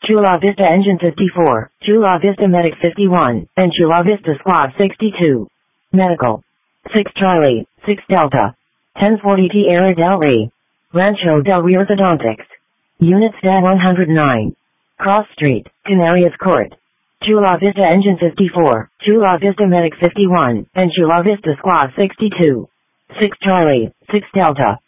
Chula Vista Engine 54, Chula Vista Medic 51, and Chula Vista Squad 62. Medical. 6 Charlie, 6 Delta. 1040T Era Del Rey. Rancho del Rey Orthodontics. Unit Stat 109. Cross Street, Canarias Court. Chula Vista Engine 54, Chula Vista Medic 51, and Chula Vista Squad 62. 6 Charlie, 6 Delta.